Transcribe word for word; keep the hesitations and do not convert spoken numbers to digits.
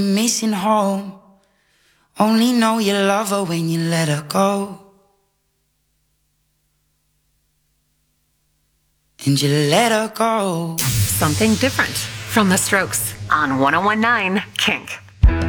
Missing home. Only know you love her when you let her go. And you let her go. Something different from The Strokes on one oh one point nine Kink.